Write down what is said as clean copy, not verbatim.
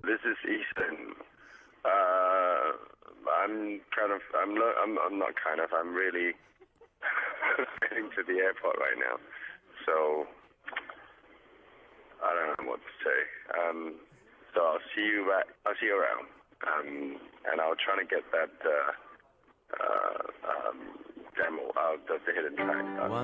this is Ethan. I'm really heading to the airport right now. So, I don't know what to say. So I'll see you around. And I'll try to get that demo, the hidden track done.